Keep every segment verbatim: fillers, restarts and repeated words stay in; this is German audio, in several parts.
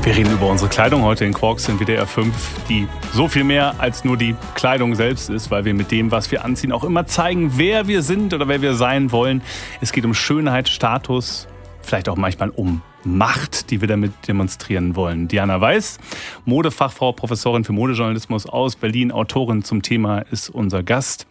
Wir reden über unsere Kleidung heute in Quarks in W D R fünf, die so viel mehr als nur die Kleidung selbst ist, weil wir mit dem, was wir anziehen, auch immer zeigen, wer wir sind oder wer wir sein wollen. Es geht um Schönheit, Status, vielleicht auch manchmal um Macht, die wir damit demonstrieren wollen. Diana Weiß, Modefachfrau, Professorin für Modejournalismus aus Berlin, Autorin zum Thema, ist unser Gast.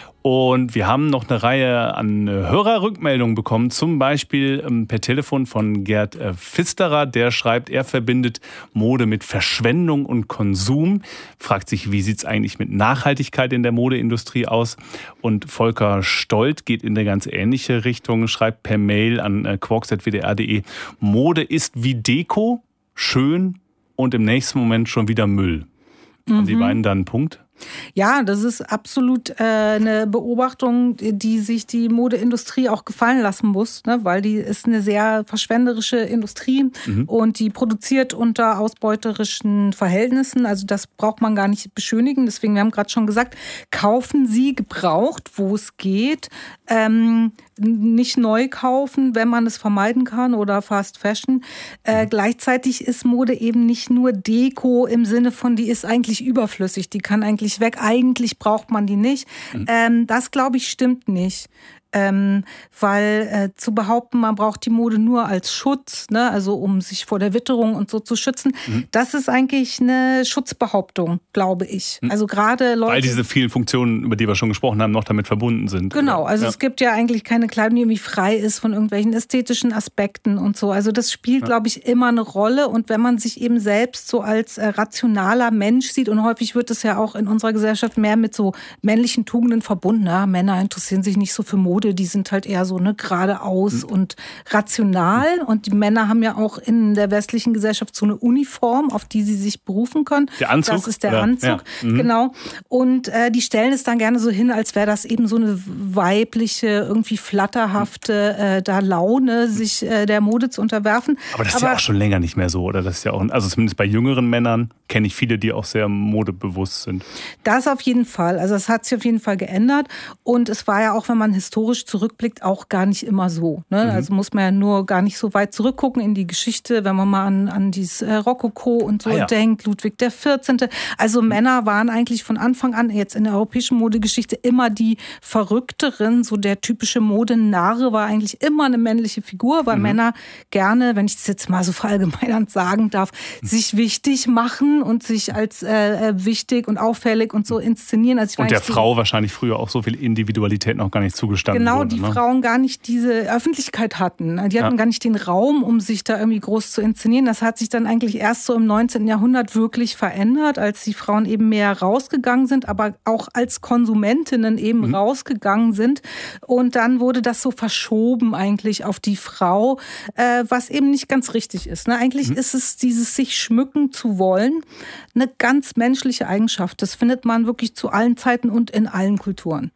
Und wir haben noch eine Reihe an Hörerrückmeldungen bekommen, zum Beispiel ähm, per Telefon von Gerd äh, Pfisterer. Der schreibt, er verbindet Mode mit Verschwendung und Konsum. Fragt sich, wie sieht es eigentlich mit Nachhaltigkeit in der Modeindustrie aus? Und Volker Stolt geht in eine ganz ähnliche Richtung, schreibt per Mail an äh, quarks punkt w d r punkt d e, Mode ist wie Deko, schön und im nächsten Moment schon wieder Müll. Mhm. Haben Sie beiden da einen Punkt? Ja, das ist absolut äh, eine Beobachtung, die sich die Modeindustrie auch gefallen lassen muss, ne? Weil die ist eine sehr verschwenderische Industrie mhm. und die produziert unter ausbeuterischen Verhältnissen. Also das braucht man gar nicht beschönigen. Deswegen, wir haben gerade schon gesagt, kaufen Sie gebraucht, wo es geht. Ähm, nicht neu kaufen, wenn man es vermeiden kann, oder Fast Fashion. Äh, gleichzeitig ist Mode eben nicht nur Deko im Sinne von, die ist eigentlich überflüssig, die kann eigentlich weg, eigentlich braucht man die nicht. Mhm. Ähm, das, glaube ich, stimmt nicht. Ähm, weil äh, zu behaupten, man braucht die Mode nur als Schutz, ne, also um sich vor der Witterung und so zu schützen, mhm. das ist eigentlich eine Schutzbehauptung, glaube ich. Mhm. Also gerade Leute, weil diese vielen Funktionen, über die wir schon gesprochen haben, noch damit verbunden sind. Genau, oder? also ja. es gibt ja eigentlich keine Kleidung, die irgendwie frei ist von irgendwelchen ästhetischen Aspekten und so. Also das spielt, ja. glaube ich, immer eine Rolle. Und wenn man sich eben selbst so als äh, rationaler Mensch sieht, und häufig wird es ja auch in unserer Gesellschaft mehr mit so männlichen Tugenden verbunden. Ja, Männer interessieren sich nicht so für Mode, die sind halt eher so ne, geradeaus mhm. und rational. Und die Männer haben ja auch in der westlichen Gesellschaft so eine Uniform, auf die sie sich berufen können. Der Anzug? Das ist der oder? Anzug, ja. mhm. genau. Und äh, die stellen es dann gerne so hin, als wäre das eben so eine weibliche, irgendwie flatterhafte äh, da Laune, sich äh, der Mode zu unterwerfen. Aber das ist Aber, ja auch schon länger nicht mehr so, oder? Das ist ja auch, also zumindest bei jüngeren Männern kenne ich viele, die auch sehr modebewusst sind. Das auf jeden Fall. Also es hat sich auf jeden Fall geändert. Und es war ja auch, wenn man historisch zurückblickt, auch gar nicht immer so. Ne? Mhm. Also muss man ja nur gar nicht so weit zurückgucken in die Geschichte, wenn man mal an, an dieses äh, Rokoko und so ah, ja. denkt, Ludwig der vierzehnte. Also mhm. Männer waren eigentlich von Anfang an jetzt in der europäischen Modegeschichte immer die Verrückteren. So der typische Modenarre war eigentlich immer eine männliche Figur, weil mhm. Männer gerne, wenn ich das jetzt mal so verallgemeinernd sagen darf, mhm. sich wichtig machen und sich als äh, wichtig und auffällig und so inszenieren. Also ich und der Frau wahrscheinlich früher auch so viel Individualität noch gar nicht zugestanden genau, wurde. Genau, die ne? Frauen gar nicht diese Öffentlichkeit hatten. Die hatten ja. gar nicht den Raum, um sich da irgendwie groß zu inszenieren. Das hat sich dann eigentlich erst so im neunzehnten Jahrhundert wirklich verändert, als die Frauen eben mehr rausgegangen sind, aber auch als Konsumentinnen eben mhm. rausgegangen sind. Und dann wurde das so verschoben eigentlich auf die Frau, äh, was eben nicht ganz richtig ist. Ne? Eigentlich mhm. ist es dieses sich schmücken zu wollen, eine ganz menschliche Eigenschaft. Das findet man wirklich zu allen Zeiten und in allen Kulturen.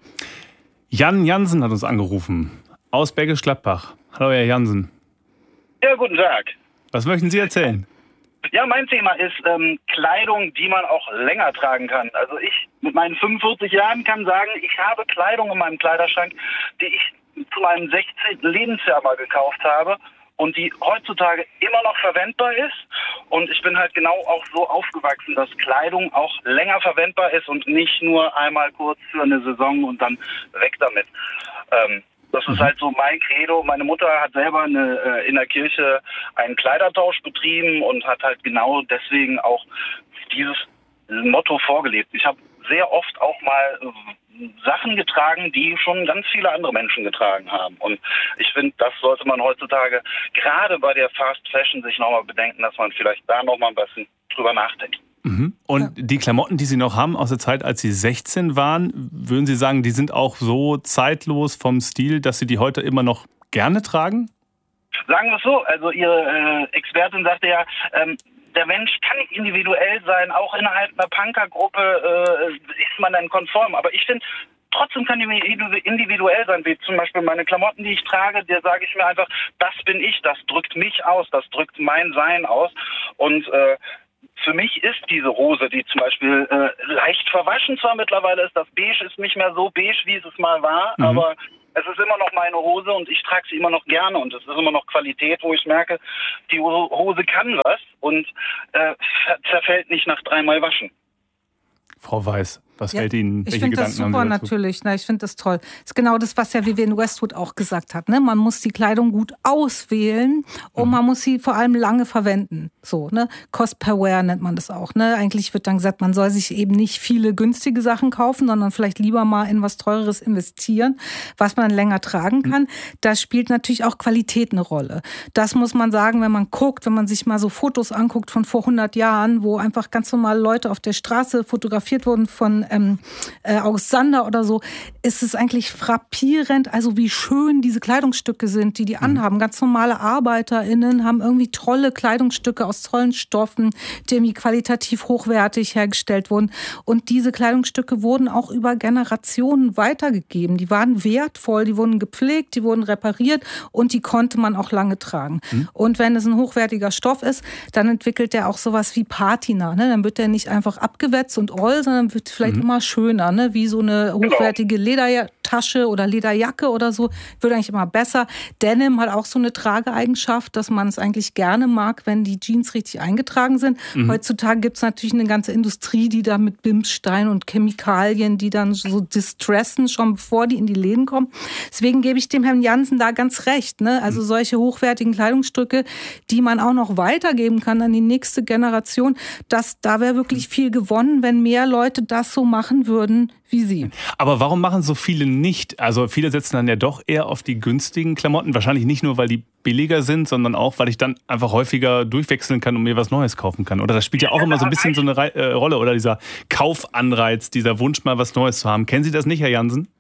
Jan Jansen hat uns angerufen aus Bergisch Gladbach. Hallo, Herr Jansen. Ja, guten Tag. Was möchten Sie erzählen? Ja, mein Thema ist ähm, Kleidung, die man auch länger tragen kann. Also ich mit meinen fünfundvierzig Jahren kann sagen, ich habe Kleidung in meinem Kleiderschrank, die ich zu meinem sechzehnten Lebensjahr mal gekauft habe und die heutzutage immer noch verwendbar ist. Und ich bin halt genau auch so aufgewachsen, dass Kleidung auch länger verwendbar ist und nicht nur einmal kurz für eine Saison und dann weg damit. Ähm, das ist halt so mein Credo. Meine Mutter hat selber eine, äh, in der Kirche einen Kleidertausch betrieben und hat halt genau deswegen auch dieses Motto vorgelebt. Ich habe sehr oft auch mal äh, Sachen getragen, die schon ganz viele andere Menschen getragen haben. Und ich finde, das sollte man heutzutage gerade bei der Fast Fashion sich nochmal bedenken, dass man vielleicht da nochmal ein bisschen drüber nachdenkt. Mhm. Und ja. die Klamotten, die Sie noch haben aus der Zeit, als Sie sechzehn waren, würden Sie sagen, die sind auch so zeitlos vom Stil, dass Sie die heute immer noch gerne tragen? Sagen wir es so, also Ihre äh, Expertin sagte ja, ähm, der Mensch kann individuell sein, auch innerhalb einer Punkergruppe äh, ist man dann konform. Aber ich finde, trotzdem kann die individuell sein, wie zum Beispiel meine Klamotten, die ich trage, der sage ich mir einfach, das bin ich, das drückt mich aus, das drückt mein Sein aus. Und äh, für mich ist diese Hose, die zum Beispiel äh, leicht verwaschen zwar mittlerweile ist, das Beige ist nicht mehr so beige, wie es mal war, mhm. aber Es ist immer noch meine Hose und ich trage sie immer noch gerne und es ist immer noch Qualität, wo ich merke, die Hose kann was und äh, zerfällt nicht nach dreimal Waschen. Frau Weiß, was ja, fällt Ihnen? Ich finde das super natürlich. Na, ich finde das toll. Das ist genau das, was ja Vivienne Westwood auch gesagt hat. Ne? Man muss die Kleidung gut auswählen und mhm. man muss sie vor allem lange verwenden. So, ne? Cost per wear nennt man das auch. Ne? Eigentlich wird dann gesagt, man soll sich eben nicht viele günstige Sachen kaufen, sondern vielleicht lieber mal in was Teureres investieren, was man länger tragen kann. Mhm. Da spielt natürlich auch Qualität eine Rolle. Das muss man sagen, wenn man guckt, wenn man sich mal so Fotos anguckt von vor hundert Jahren, wo einfach ganz normale Leute auf der Straße fotografiert wurden von ähm, äh, August Sander oder so, ist es eigentlich frappierend, also wie schön diese Kleidungsstücke sind, die die anhaben. Mhm. Ganz normale ArbeiterInnen haben irgendwie tolle Kleidungsstücke aus tollen Stoffen, die irgendwie qualitativ hochwertig hergestellt wurden. Und diese Kleidungsstücke wurden auch über Generationen weitergegeben. Die waren wertvoll, die wurden gepflegt, die wurden repariert und die konnte man auch lange tragen. Mhm. Und wenn es ein hochwertiger Stoff ist, dann entwickelt der auch sowas wie Patina. Ne? Dann wird der nicht einfach abgewetzt und oll, sondern wird vielleicht mhm. immer schöner, ne? Wie so eine hochwertige Ledertasche oder Lederjacke oder so, wird eigentlich immer besser. Denim hat auch so eine Trageeigenschaft, dass man es eigentlich gerne mag, wenn die Jeans richtig eingetragen sind. Mhm. Heutzutage gibt es natürlich eine ganze Industrie, die da mit Bimsstein und Chemikalien, die dann so distressen, schon bevor die in die Läden kommen. Deswegen gebe ich dem Herrn Jansen da ganz recht. Ne? Also solche hochwertigen Kleidungsstücke, die man auch noch weitergeben kann an die nächste Generation, das, da wäre wirklich viel gewonnen, wenn mehr Leute das so machen würden wie Sie. Aber warum machen so viele nicht? Also viele setzen dann ja doch eher auf die günstigen Klamotten. Wahrscheinlich nicht nur, weil die billiger sind, sondern auch, weil ich dann einfach häufiger durchwechseln kann und mir was Neues kaufen kann. Oder das spielt ja auch immer so ein bisschen so eine Re- äh, Rolle. Oder dieser Kaufanreiz, dieser Wunsch, mal was Neues zu haben. Kennen Sie das nicht, Herr Jansen?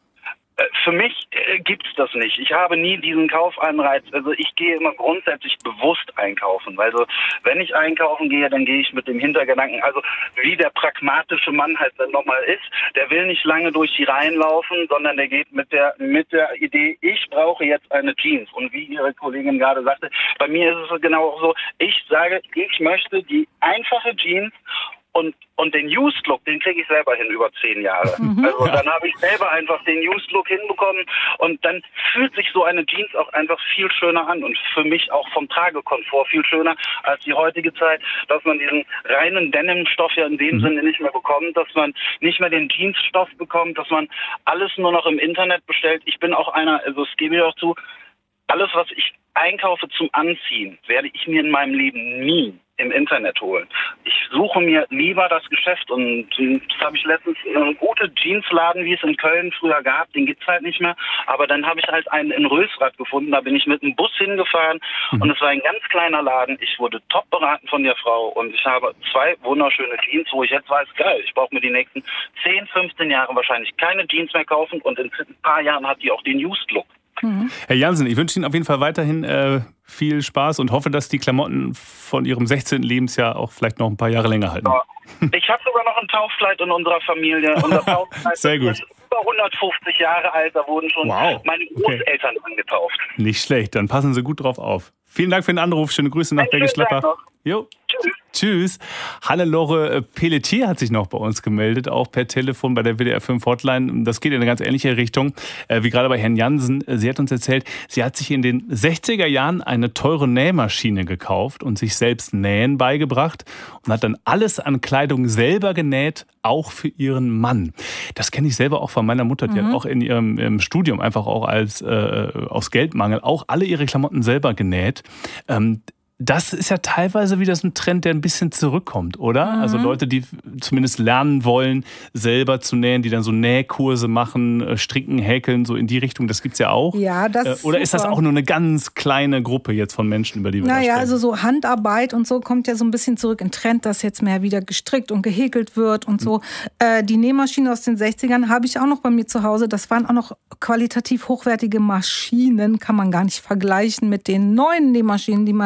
Für mich äh, gibt's das nicht. Ich habe nie diesen Kaufanreiz. Also ich gehe immer grundsätzlich bewusst einkaufen. Also wenn ich einkaufen gehe, dann gehe ich mit dem Hintergedanken, also wie der pragmatische Mann halt dann nochmal ist, der will nicht lange durch die Reihen laufen, sondern der geht mit der mit der Idee, ich brauche jetzt eine Jeans. Und wie Ihre Kollegin gerade sagte, bei mir ist es genau so, ich sage, ich möchte die einfache Jeans. Und, und den Used Look, den kriege ich selber hin über zehn Jahre. Mhm. Also dann habe ich selber einfach den Used Look hinbekommen und dann fühlt sich so eine Jeans auch einfach viel schöner an und für mich auch vom Tragekomfort viel schöner als die heutige Zeit, dass man diesen reinen Denim-Stoff ja in dem mhm. Sinne nicht mehr bekommt, dass man nicht mehr den Jeans-Stoff bekommt, dass man alles nur noch im Internet bestellt. Ich bin auch einer, also das gebe ich auch zu, alles, was ich einkaufe zum Anziehen, werde ich mir in meinem Leben nie im Internet holen. Ich suche mir lieber das Geschäft und das habe ich letztens einen guten Jeansladen, wie es in Köln früher gab, den gibt's halt nicht mehr, aber dann habe ich halt einen in Rösrath gefunden, da bin ich mit dem Bus hingefahren mhm. und es war ein ganz kleiner Laden. Ich wurde top beraten von der Frau und ich habe zwei wunderschöne Jeans, wo ich jetzt weiß, geil, ich brauche mir die nächsten zehn, fünfzehn Jahre wahrscheinlich keine Jeans mehr kaufen und in ein paar Jahren hat die auch den Used Look. Mhm. Herr Jansen, ich wünsche Ihnen auf jeden Fall weiterhin äh, viel Spaß und hoffe, dass die Klamotten von Ihrem sechzehnten Lebensjahr auch vielleicht noch ein paar Jahre länger halten. Ja. Ich habe sogar noch ein Taufkleid in unserer Familie. Unser Taufkleid Sehr gut. ist über hundertfünfzig Jahre alt, da wurden schon wow. meine Großeltern okay. angetauft. Nicht schlecht, dann passen Sie gut drauf auf. Vielen Dank für den Anruf, schöne Grüße nach Bergisch Gladbach. Jo. Tschüss. Tschüss. Hannelore Pelletier hat sich noch bei uns gemeldet, auch per Telefon bei der W D R fünf Hotline. Das geht in eine ganz ähnliche Richtung, wie gerade bei Herrn Jansen. Sie hat uns erzählt, sie hat sich in den sechziger Jahren eine teure Nähmaschine gekauft und sich selbst Nähen beigebracht und hat dann alles an Kleidung selber genäht, auch für ihren Mann. Das kenne ich selber auch von meiner Mutter. Die mhm. hat auch in ihrem, ihrem Studium einfach auch als äh, aus Geldmangel auch alle ihre Klamotten selber genäht. Ähm, Das ist ja teilweise wieder so ein Trend, der ein bisschen zurückkommt, oder? Mhm. Also Leute, die zumindest lernen wollen, selber zu nähen, die dann so Nähkurse machen, stricken, häkeln, so in die Richtung, das gibt's ja auch. Ja, das Oder ist ist das auch nur eine ganz kleine Gruppe jetzt von Menschen, über die wir naja, da sprechen? Also so Handarbeit und so kommt ja so ein bisschen zurück in Trend, dass jetzt mehr wieder gestrickt und gehäkelt wird und so. Mhm. Die Nähmaschine aus den sechzigern habe ich auch noch bei mir zu Hause. Das waren auch noch qualitativ hochwertige Maschinen, kann man gar nicht vergleichen mit den neuen Nähmaschinen, die man sich heute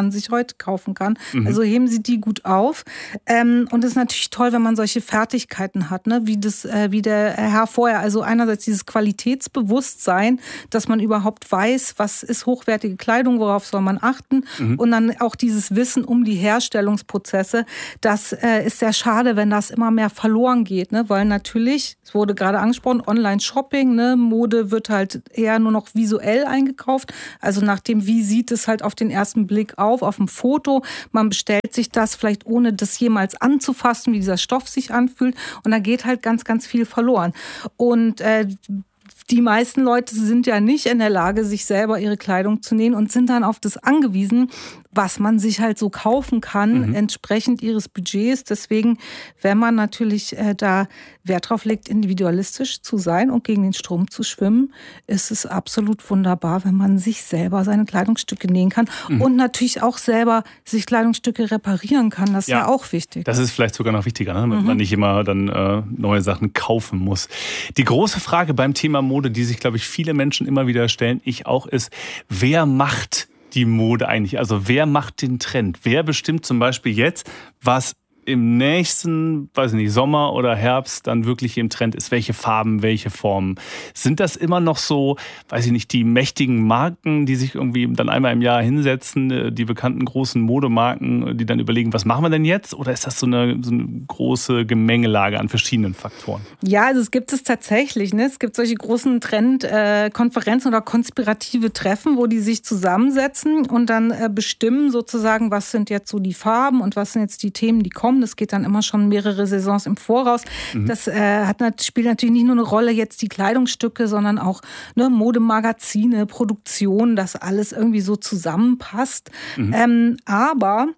Internet kaufen kann. Mhm. Also heben sie die gut auf. Ähm, und es ist natürlich toll, wenn man solche Fertigkeiten hat, ne? Wie das, äh, wie der Herr vorher. Also einerseits dieses Qualitätsbewusstsein, dass man überhaupt weiß, was ist hochwertige Kleidung, worauf soll man achten. Mhm. Und dann auch dieses Wissen um die Herstellungsprozesse. Das äh, ist sehr schade, wenn das immer mehr verloren geht, ne? Weil natürlich, es wurde gerade angesprochen, Online-Shopping, ne? Mode wird halt eher nur noch visuell eingekauft. Also nach dem, wie sieht es halt auf den ersten Blick auf, auf dem Foto. Man bestellt sich das vielleicht ohne das jemals anzufassen, wie dieser Stoff sich anfühlt. Und da geht halt ganz, ganz viel verloren. Und äh, die meisten Leute sind ja nicht in der Lage, sich selber ihre Kleidung zu nähen und sind dann auf das angewiesen, was man sich halt so kaufen kann, mhm. entsprechend ihres Budgets. Deswegen, wenn man natürlich äh, da Wert drauf legt, individualistisch zu sein und gegen den Strom zu schwimmen, ist es absolut wunderbar, wenn man sich selber seine Kleidungsstücke nähen kann mhm. und natürlich auch selber sich Kleidungsstücke reparieren kann. Das ist ja, ja auch wichtig. Das ist vielleicht sogar noch wichtiger, ne? Damit mhm. man nicht immer dann äh, neue Sachen kaufen muss. Die große Frage beim Thema Mode, die sich, glaube ich, viele Menschen immer wieder stellen, ich auch, ist, wer macht die Mode eigentlich? Also wer macht den Trend? Wer bestimmt zum Beispiel jetzt, was im nächsten, weiß ich nicht, Sommer oder Herbst dann wirklich im Trend ist? Welche Farben, welche Formen? Sind das immer noch so, weiß ich nicht, die mächtigen Marken, die sich irgendwie dann einmal im Jahr hinsetzen, die bekannten großen Modemarken, die dann überlegen, was machen wir denn jetzt? Oder ist das so eine, so eine große Gemengelage an verschiedenen Faktoren? Ja, also es gibt es tatsächlich. Ne? Es gibt solche großen Trendkonferenzen oder konspirative Treffen, wo die sich zusammensetzen und dann bestimmen sozusagen, was sind jetzt so die Farben und was sind jetzt die Themen, die kommen. Das geht dann immer schon mehrere Saisons im Voraus. Mhm. Das äh, hat, spielt natürlich nicht nur eine Rolle jetzt die Kleidungsstücke, sondern auch ne, Modemagazine, Produktion, dass alles irgendwie so zusammenpasst. Mhm. Ähm, aber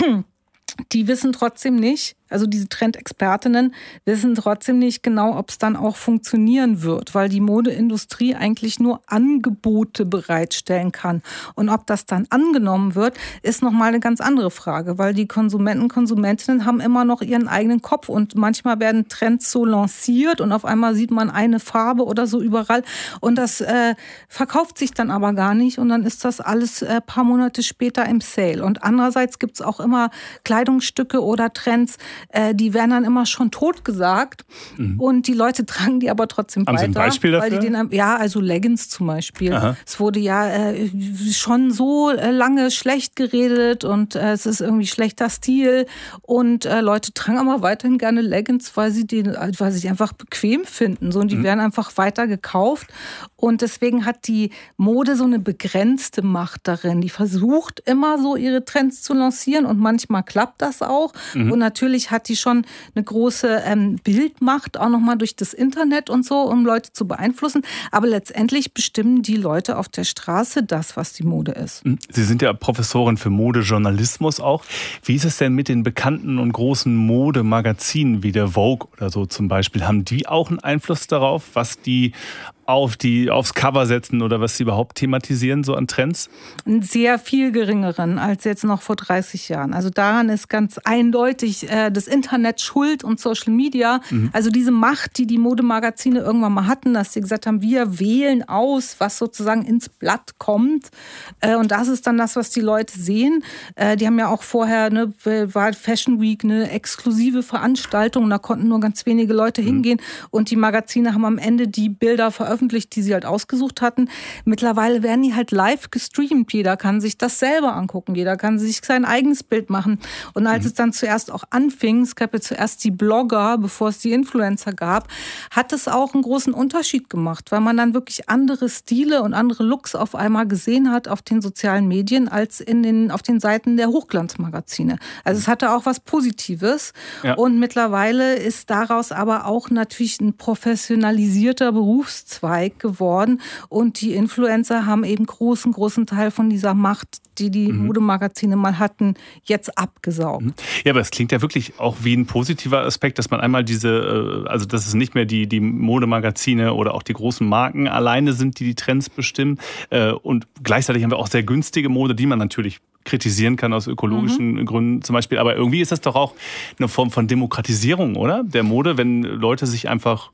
die wissen trotzdem nicht, also diese Trendexpertinnen wissen trotzdem nicht genau, ob es dann auch funktionieren wird, weil die Modeindustrie eigentlich nur Angebote bereitstellen kann. Und ob das dann angenommen wird, ist nochmal eine ganz andere Frage, weil die Konsumenten und Konsumentinnen haben immer noch ihren eigenen Kopf und manchmal werden Trends so lanciert und auf einmal sieht man eine Farbe oder so überall und das äh, verkauft sich dann aber gar nicht und dann ist das alles ein äh, paar Monate später im Sale. Und andererseits gibt es auch immer Kleidungsstücke oder Trends, die werden dann immer schon totgesagt mhm. und die Leute tragen die aber trotzdem Haben weiter. Sie ein Beispiel dafür? Weil die den, ja, also Leggings zum Beispiel. Aha. Es wurde ja äh, schon so lange schlecht geredet und äh, es ist irgendwie schlechter Stil und äh, Leute tragen aber weiterhin gerne Leggings, weil sie die, weil sie die einfach bequem finden. So, und die mhm. werden einfach weiter gekauft und deswegen hat die Mode so eine begrenzte Macht darin. Die versucht immer so ihre Trends zu lancieren und manchmal klappt das auch mhm. und natürlich hat die schon eine große ähm, Bildmacht, auch nochmal durch das Internet und so, um Leute zu beeinflussen. Aber letztendlich bestimmen die Leute auf der Straße das, was die Mode ist. Sie sind ja Professorin für Modejournalismus auch. Wie ist es denn mit den bekannten und großen Modemagazinen wie der Vogue oder so zum Beispiel? Haben die auch einen Einfluss darauf, was die auf die aufs Cover setzen oder was sie überhaupt thematisieren, so an Trends? Einen sehr viel geringeren als jetzt noch vor dreißig Jahren. Also daran ist ganz eindeutig äh, das Internet schuld und Social Media. Mhm. Also diese Macht, die die Modemagazine irgendwann mal hatten, dass sie gesagt haben, wir wählen aus, was sozusagen ins Blatt kommt. Äh, und das ist dann das, was die Leute sehen. Äh, die haben ja auch vorher, ne, war Fashion Week, eine exklusive Veranstaltung. Da konnten nur ganz wenige Leute mhm. hingehen. Und die Magazine haben am Ende die Bilder veröffentlicht, die sie halt ausgesucht hatten. Mittlerweile werden die halt live gestreamt. Jeder kann sich das selber angucken. Jeder kann sich sein eigenes Bild machen. Und als mhm. es dann zuerst auch anfing, es gab ja zuerst die Blogger, bevor es die Influencer gab, hat es auch einen großen Unterschied gemacht, weil man dann wirklich andere Stile und andere Looks auf einmal gesehen hat auf den sozialen Medien als in den, auf den Seiten der Hochglanzmagazine. Also es hatte auch was Positives. Ja. Und mittlerweile ist daraus aber auch natürlich ein professionalisierter Berufszweig geworden und die Influencer haben eben großen, großen Teil von dieser Macht, die die mhm. Modemagazine mal hatten, jetzt abgesaugt. Ja, aber es klingt ja wirklich auch wie ein positiver Aspekt, dass man einmal diese, also dass es nicht mehr die, die Modemagazine oder auch die großen Marken alleine sind, die die Trends bestimmen und gleichzeitig haben wir auch sehr günstige Mode, die man natürlich kritisieren kann aus ökologischen mhm. Gründen zum Beispiel, aber irgendwie ist das doch auch eine Form von Demokratisierung, oder? Der Mode, wenn Leute sich einfach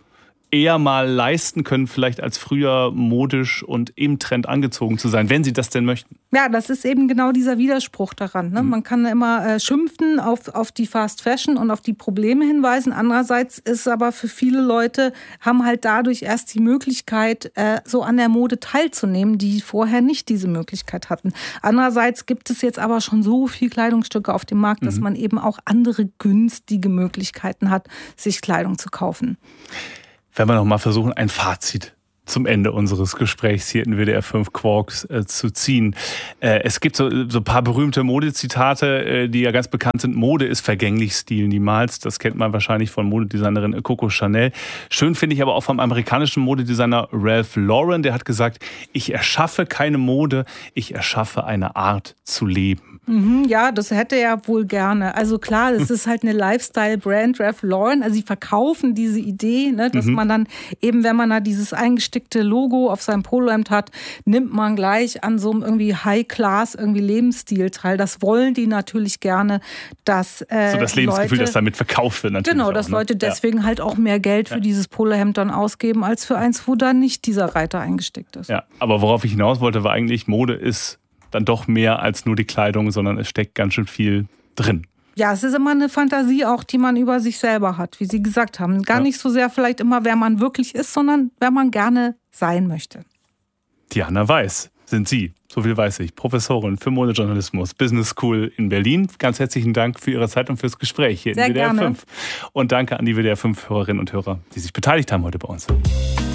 eher mal leisten können, vielleicht als früher modisch und im Trend angezogen zu sein, wenn sie das denn möchten. Ja, das ist eben genau dieser Widerspruch daran. Ne? Mhm. Man kann immer äh, schimpfen auf, auf die Fast Fashion und auf die Probleme hinweisen. Andererseits ist aber für viele Leute, haben halt dadurch erst die Möglichkeit, äh, so an der Mode teilzunehmen, die vorher nicht diese Möglichkeit hatten. Andererseits gibt es jetzt aber schon so viele Kleidungsstücke auf dem Markt, mhm. dass man eben auch andere günstige Möglichkeiten hat, sich Kleidung zu kaufen. Wenn wir noch mal versuchen, ein Fazit zum Ende unseres Gesprächs hier in W D R fünf Quarks äh, zu ziehen. Äh, es gibt so, so ein paar berühmte Modezitate, äh, die ja ganz bekannt sind. Mode ist vergänglich, Stil niemals. Das kennt man wahrscheinlich von Modedesignerin Coco Chanel. Schön finde ich aber auch vom amerikanischen Modedesigner Ralph Lauren. Der hat gesagt, ich erschaffe keine Mode, ich erschaffe eine Art zu leben. Mhm, ja, das hätte er wohl gerne. Also klar, das ist halt eine Lifestyle-Brand, Ralph Lauren. Also sie verkaufen diese Idee, ne, dass mhm. man dann eben, wenn man da dieses eingestickte Logo auf seinem Polohemd hat, nimmt man gleich an so einem irgendwie High-Class irgendwie Lebensstil teil. Das wollen die natürlich gerne, dass äh, so das Lebensgefühl, Leute, das damit verkauft wird natürlich. Genau, auch, dass ne? Leute deswegen ja. halt auch mehr Geld für ja. dieses Polohemd dann ausgeben, als für eins, wo da nicht dieser Reiter eingestickt ist. Ja, aber worauf ich hinaus wollte, war eigentlich, Mode ist dann doch mehr als nur die Kleidung, sondern es steckt ganz schön viel drin. Ja, es ist immer eine Fantasie auch, die man über sich selber hat, wie Sie gesagt haben. Gar ja. nicht so sehr vielleicht immer, wer man wirklich ist, sondern wer man gerne sein möchte. Diana Weiß sind Sie, so viel weiß ich, Professorin für Modejournalismus, Business School in Berlin. Ganz herzlichen Dank für Ihre Zeit und fürs Gespräch hier sehr in W D R gerne. fünf. Und danke an die W D R fünf Hörerinnen und Hörer, die sich beteiligt haben heute bei uns.